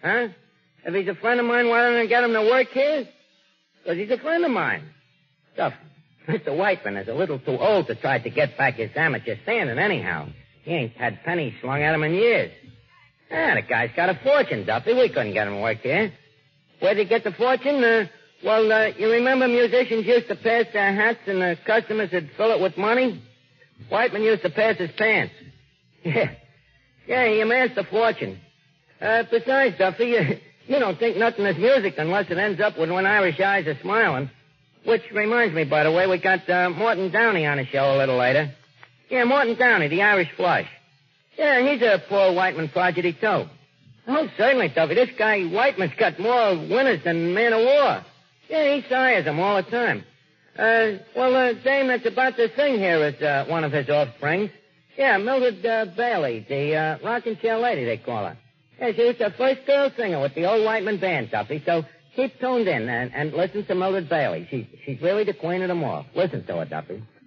Huh? If he's a friend of mine, why don't I get him to work here? Because he's a friend of mine. Duff, Mr. Whiteman is a little too old to try to get back his amateur standing anyhow. He ain't had pennies slung at him in years. The guy's got a fortune, Duffy. We couldn't get him to work here. Where'd he get the fortune? You remember musicians used to pass their hats and the customers would fill it with money? Whiteman used to pass his pants. Yeah, he amassed a fortune. Besides, Duffy, you don't think nothing is music unless it ends up with when Irish eyes are smiling. Which reminds me, by the way, we got Morton Downey on the show a little later. Yeah, Morton Downey, the Irish Flush. Yeah, he's a Paul Whiteman prodigy, too. Oh, certainly, Duffy. This guy Whiteman's got more winners than Man of War. Yeah, he sires them all the time. The dame that's about to sing here is one of his offsprings. Yeah, Mildred Bailey, the rocking chair lady, they call her. Yeah, she was the first girl singer with the old Whiteman band, Duffy, so keep tuned in and listen to Mildred Bailey. She's really the queen of them all. Listen to her, Duffy.